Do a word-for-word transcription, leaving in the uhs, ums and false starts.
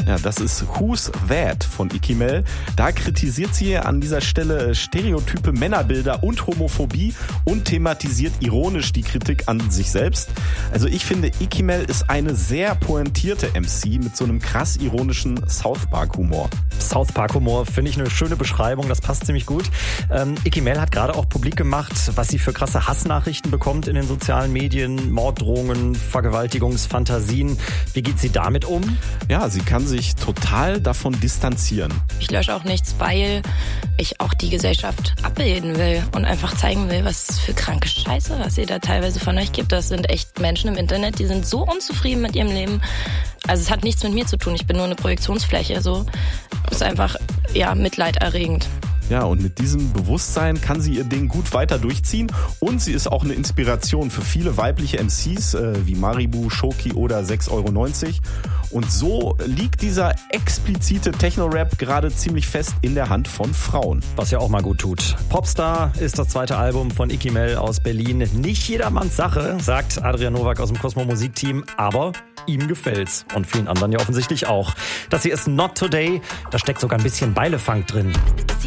Ja, das ist Who's That von Ikimel. Da kritisiert sie an dieser Stelle stereotype Männerbilder und Homophobie und thematisiert ironisch die Kritik an sich selbst. Also ich finde, Ikimel ist eine sehr pointierte M C mit so einem krass ironischen South Park-Humor. South Park-Humor finde ich eine schöne Beschreibung, das passt ziemlich gut. Ähm, Ikimel hat gerade auch publik gemacht, was sie für krasse Hassnachrichten bekommt in den sozialen Medien, Morddrohungen, Vergewaltigungsfantasien. Wie geht sie damit um? Ja, sie kann sich total davon distanzieren. Ich lösche auch nichts, weil ich auch die Gesellschaft abbilden will und einfach zeigen will, was für kranke Scheiße, was ihr da teilweise von euch gibt. Das sind echt Menschen im Internet, die sind so unzufrieden mit ihrem Leben. Also es hat nichts mit mir zu tun, ich bin nur eine Projektionsfläche. So. Es ist einfach, ja, mitleiderregend. Ja, und mit diesem Bewusstsein kann sie ihr Ding gut weiter durchziehen und sie ist auch eine Inspiration für viele weibliche M Cs äh, wie Maribu, Shoki oder sechs Euro neunzig. Und so liegt dieser explizite Techno-Rap gerade ziemlich fest in der Hand von Frauen. Was ja auch mal gut tut. Popstar ist das zweite Album von Ikimel aus Berlin. Nicht jedermanns Sache, sagt Adrian Nowak aus dem Cosmo Musikteam, aber ihm gefällt's. Und vielen anderen ja offensichtlich auch. Das hier ist Not Today, da steckt sogar ein bisschen Beilefunk drin.